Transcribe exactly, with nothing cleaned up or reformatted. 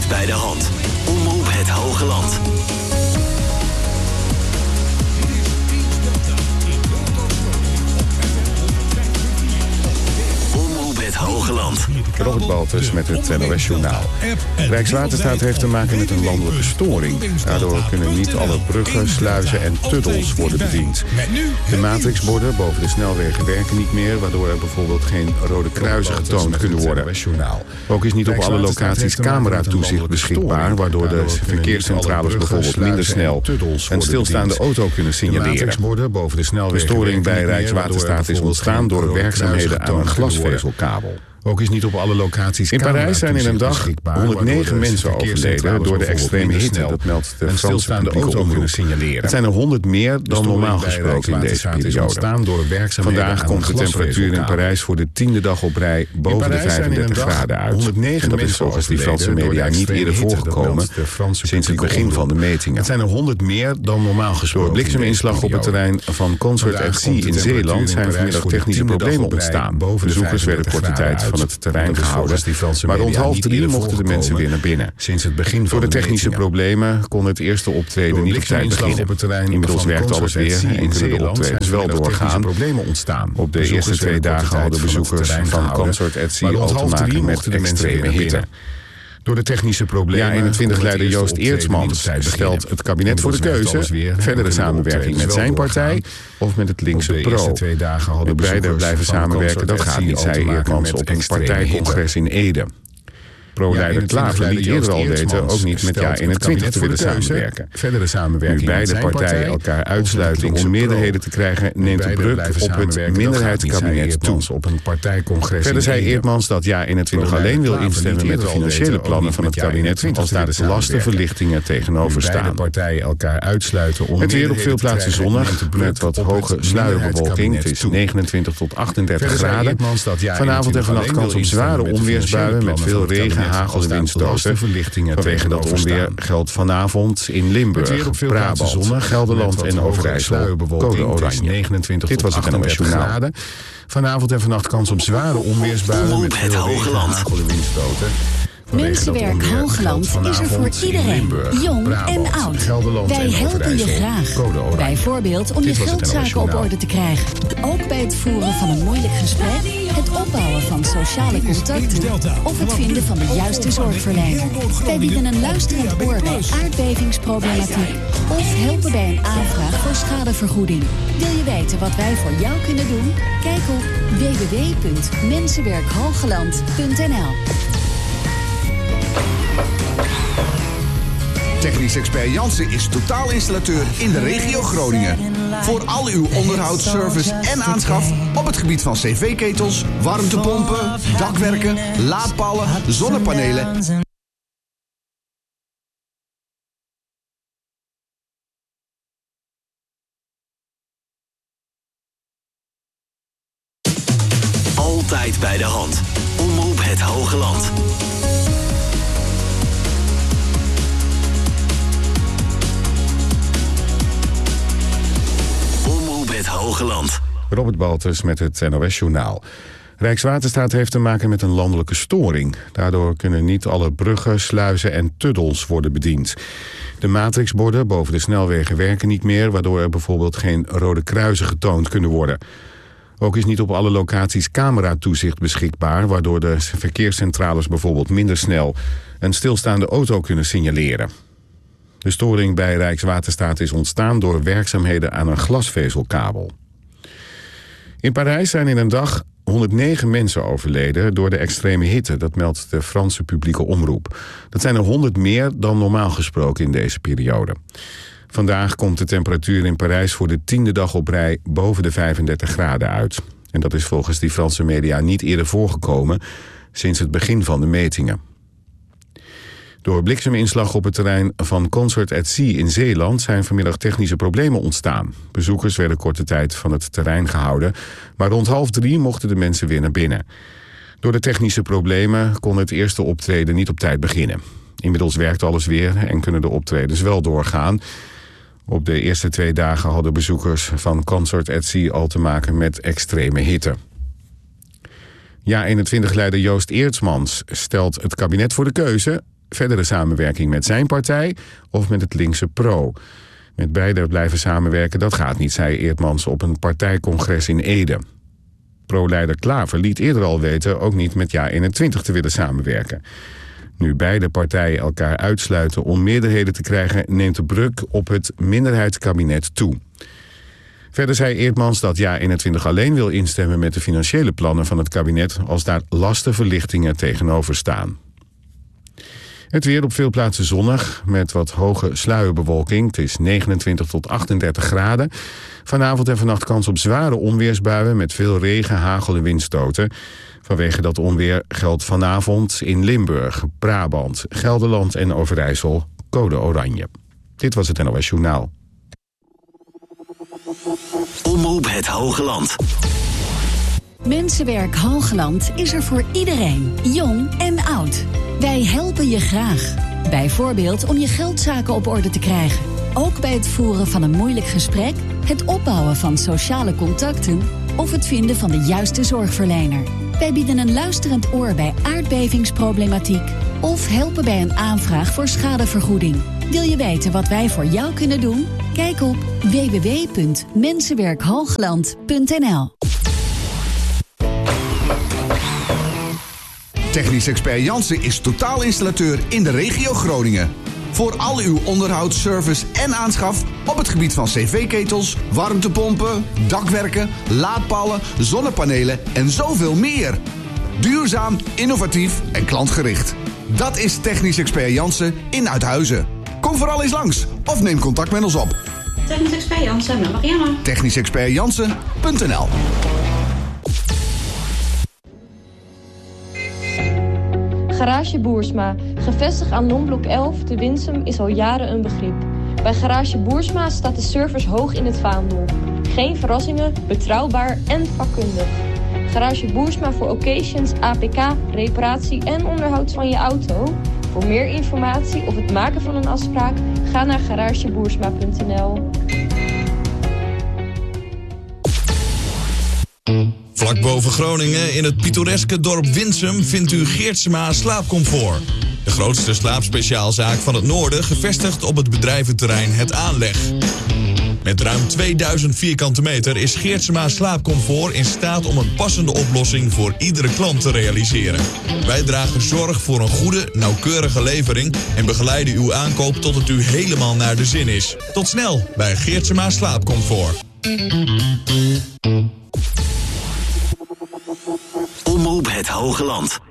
Altijd bij de hand. Omroep het Hoge Land. Het Hoge Land. Robert Baltus met het N O S Journaal. Rijkswaterstaat heeft te maken met een landelijke storing. Daardoor kunnen niet alle bruggen, sluizen en tunnels worden bediend. De matrixborden boven de snelwegen werken niet meer, waardoor er bijvoorbeeld geen rode kruisen getoond kunnen worden. Ook is niet op alle locaties cameratoezicht beschikbaar, waardoor de verkeerscentrales bijvoorbeeld minder snel een stilstaande auto kunnen signaleren. De storing bij Rijkswaterstaat is ontstaan door werkzaamheden aan een glasvezelkabel. Ook is niet op alle locaties. In Parijs zijn in een dag honderdnegen mensen overleden door de extreme hitte. Dat meldt de Franse publieke omroep. Het zijn er honderd meer dan normaal gesproken in deze periode. Vandaag komt de temperatuur in Parijs voor de tiende dag op rij boven de vijfendertig graden uit. En dat is volgens die Franse media niet eerder voorgekomen sinds het begin van de metingen. Het zijn er honderd meer dan normaal gesproken. Door blikseminslag op het terrein van Concert at Sea in Zeeland zijn vanmiddag technische problemen ontstaan. Bezoekers werden korte tijd van het terrein gehouden, maar rond half drie mochten de mensen weer naar binnen. Sinds het begin Door de technische problemen kon het eerste optreden niet op tijd beginnen. Inmiddels werkt alles weer en kunnen de optredens wel doorgaan. Op de eerste twee dagen hadden bezoekers van Concert at Sea al te maken met extreme hitte. Door de technische problemen. Ja eenentwintig-leider Joost Eertsmans stelt het kabinet voor de keuze verdere samenwerking met zijn partij of met het linkse Pro. Met beide blijven samenwerken, dat gaat niet, zei Eertsmans op een partijcongres in Ede. Pro-leider Klaver liet eerder al weten ook niet met Ja eenentwintig te willen samenwerken. Verdere samenwerking nu beide partijen elkaar uitsluiten om meerderheden te krijgen, neemt de druk op het minderheidskabinet toe. Op een partijcongres Verder zei Eertmans dat Ja eenentwintig alleen wil instemmen met de financiële plannen van het kabinet als daar de lastenverlichtingen tegenover staan. Het weer op veel plaatsen zonnig met wat hoge sluierbewolking. Het is negenentwintig tot achtendertig graden. Vanavond en vannacht kans op zware onweersbuien met veel regen, hagel en windstoten. Vanwege dat onweer geldt vanavond in Limburg, Brabant, Gelderland en Overijssel code oranje. Dit was het N O S Journaal. Vanavond en vannacht kans op zware onweersbuien met veel regen, hagel en windstoten. Mensenwerk Hoogland is er voor iedereen, jong en oud. Wij helpen je graag. Bijvoorbeeld om je geldzaken op orde te krijgen. Ook bij het voeren van een moeilijk gesprek, het opbouwen van sociale contacten of het vinden van de juiste zorgverlener. Wij bieden een luisterend oor bij aardbevingsproblematiek of helpen bij een aanvraag voor schadevergoeding. Wil je weten wat wij voor jou kunnen doen? Kijk op w w w punt mensenwerkhoogland punt n l. Technisch expert Jansen is totaalinstallateur in de regio Groningen. Voor al uw onderhoud, service en aanschaf op het gebied van cv-ketels, warmtepompen, dakwerken, laadpallen, zonnepanelen. Altijd bij de hand. Omroep het Hoge Land. Het Hoge Land. Robert Baltus met het N O S Journaal. Rijkswaterstaat heeft te maken met een landelijke storing. Daardoor kunnen niet alle bruggen, sluizen en tunnels worden bediend. De matrixborden boven de snelwegen werken niet meer, waardoor er bijvoorbeeld geen rode kruisen getoond kunnen worden. Ook is niet op alle locaties cameratoezicht beschikbaar, waardoor de verkeerscentrales bijvoorbeeld minder snel een stilstaande auto kunnen signaleren. De storing bij Rijkswaterstaat is ontstaan door werkzaamheden aan een glasvezelkabel. In Parijs zijn in een dag honderdnegen mensen overleden door de extreme hitte. Dat meldt de Franse publieke omroep. Dat zijn er honderd meer dan normaal gesproken in deze periode. Vandaag komt de temperatuur in Parijs voor de tiende dag op rij boven de vijfendertig graden uit. En dat is volgens die Franse media niet eerder voorgekomen sinds het begin van de metingen. Door blikseminslag op het terrein van Concert at Sea in Zeeland zijn vanmiddag technische problemen ontstaan. Bezoekers werden korte tijd van het terrein gehouden, maar rond half drie mochten de mensen weer naar binnen. Door de technische problemen kon het eerste optreden niet op tijd beginnen. Inmiddels werkt alles weer en kunnen de optredens wel doorgaan. Op de eerste twee dagen hadden bezoekers van Concert at Sea al te maken met extreme hitte. Ja eenentwintig-leider Joost Eertsmans stelt het kabinet voor de keuze verdere samenwerking met zijn partij of met het linkse Pro. Met beide blijven samenwerken, dat gaat niet, zei Eertmans op een partijcongres in Ede. Pro-leider Klaver liet eerder al weten ook niet met Ja eenentwintig te willen samenwerken. Nu beide partijen elkaar uitsluiten om meerderheden te krijgen, neemt de druk op het minderheidskabinet toe. Verder zei Eertmans dat Ja eenentwintig alleen wil instemmen met de financiële plannen van het kabinet als daar lastenverlichtingen tegenover staan. Het weer op veel plaatsen zonnig, met wat hoge sluierbewolking. Het is negenentwintig tot achtendertig graden. Vanavond en vannacht kans op zware onweersbuien met veel regen, hagel en windstoten. Vanwege dat onweer geldt vanavond in Limburg, Brabant, Gelderland en Overijssel code oranje. Dit was het N O S Journaal. Omroep het Hogeland. Mensenwerk Hogeland is er voor iedereen, jong en oud. Wij helpen je graag. Bijvoorbeeld om je geldzaken op orde te krijgen. Ook bij het voeren van een moeilijk gesprek, het opbouwen van sociale contacten of het vinden van de juiste zorgverlener. Wij bieden een luisterend oor bij aardbevingsproblematiek of helpen bij een aanvraag voor schadevergoeding. Wil je weten wat wij voor jou kunnen doen? Kijk op w w w punt mensenwerkhoogland punt n l. Technisch Expert Jansen is totaalinstallateur in de regio Groningen. Voor al uw onderhoud, service en aanschaf op het gebied van cv-ketels, warmtepompen, dakwerken, laadpalen, zonnepanelen en zoveel meer. Duurzaam, innovatief en klantgericht. Dat is Technisch Expert Jansen in Uithuizen. Kom vooral eens langs of neem contact met ons op. Technisch Expert Jansen, met Marianne. technisch expert jansen punt n l. Garage Boersma, gevestigd aan Lombok elf te Winsum, is al jaren een begrip. Bij Garage Boersma staat de service hoog in het vaandel. Geen verrassingen, betrouwbaar en vakkundig. Garage Boersma voor occasions, A P K, reparatie en onderhoud van je auto. Voor meer informatie of het maken van een afspraak, ga naar garage boersma punt n l. Vlak boven Groningen, in het pittoreske dorp Winsum, vindt u Geertsema Slaapcomfort. De grootste slaapspeciaalzaak van het noorden, gevestigd op het bedrijventerrein Het Aanleg. Met ruim tweeduizend vierkante meter is Geertsema Slaapcomfort in staat om een passende oplossing voor iedere klant te realiseren. Wij dragen zorg voor een goede, nauwkeurige levering en begeleiden uw aankoop tot het u helemaal naar de zin is. Tot snel bij Geertsema Slaapcomfort. Omroep het Hogeland.